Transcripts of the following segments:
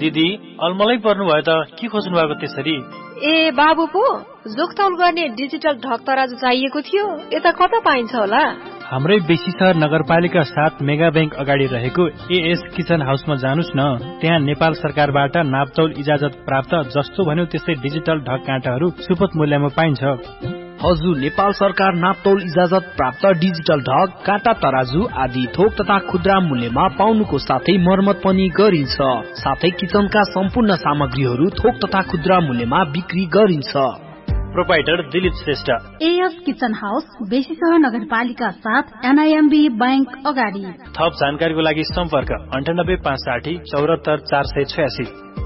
दिदी अलमलै पर्नु भयो त के खोज्नु भएको त्यसरी? ए बाबु पो जोखतौल गर्ने डिजिटल ढक तराजु चाहिएको थियो, यता कता पाइन्छ होला? हाम्रै बेसी सहर नगरपालिका 7 मेगा बैंक अगाडि रहेको एएस किचन हाउसमा जानुस् न। त्यहाँ नेपाल सरकारबाट नापतौल इजाजत प्राप्त जस्तो भन्यो त्यस्तै डिजिटल ढक काँटाहरू सुपथ मूल्यमा पाइन्छ। हजुर, नेपाल सरकार नापतौल इजाजत प्राप्त डिजिटल ढक, काँटा, तराजु आदि थोक तथा खुद्रा मूल्यमा पाउनुको साथै मर्मत पनि गरिन्छ। साथै किचनका सम्पूर्ण सामग्रीहरू थोक तथा खुद्रा मूल्यमा बिक्री गरिन्छ। Proprietor Dilip Shrestha, as kitchen house, बेसी सहर नगरपालिका 7 एनआईएमबी बैंक अगाडि। थप जानकारीको लागि सम्पर्क 98 560 74 486।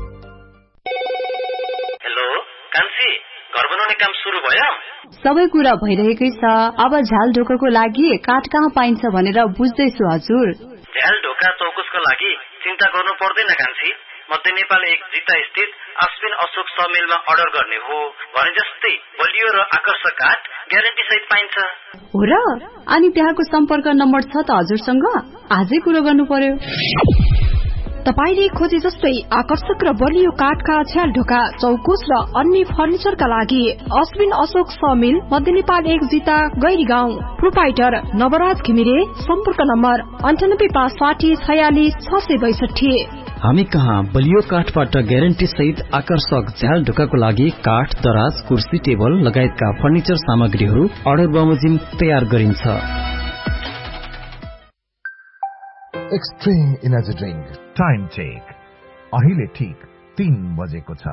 हेलो कान्छी, घर बनाउने काम सुरु भयो? सबै कुरा भइरहेकै छ। अब झ्याल ढोकाको लागि काठ कहाँ पाइन्छ भनेर बुझ्दैछु हजुर। झ्याल ढोका चौकुसको लागि चिन्ता गर्नु पर्दैन कान्छी। मध्य नेपाल 1 जिता स्थित अश्विन अशोक समिलमा अर्डर गर्ने हो भने जस्तै बलियो र आकर्षक काठ ग्यारेन्टी सहित पाइन्छ। हो र? अनि त्यहाँको सम्पर्क नम्बर छ त हजुरसँग? आजै कुरो गर्नु पर्यो। तपाईले खोजे जस्तै आकर्षक र बलियो काठका झ्याल ढोका चौकुस र अन्य फर्निचरका लागि अश्विन अशोक समिल, मध्य नेपाल 1 जिता गैरीगाउँ। प्रोपाइटर नवराज घिमिरे। सम्पर्क नम्बर 98 560 46 662। हामी कहाँ बलियो काठबाट ग्यारेन्टी सहित आकर्षक झ्याल ढोकाको लागि काठ, दराज, कुर्सी, टेबल लगायतका फर्निचर सामग्रीहरू अर्डर बमोजिम तयार गरिन्छ। Extreme energy drink time check अहिले ठीक 3 बजेको छ।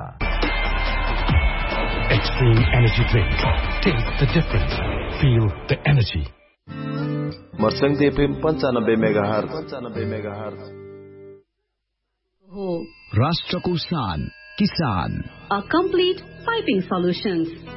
Extreme energy drink, take the difference, feel the energy. मर्संग FM 95 megahertz हो राष्ट्रको शान किसान। A complete piping solutions.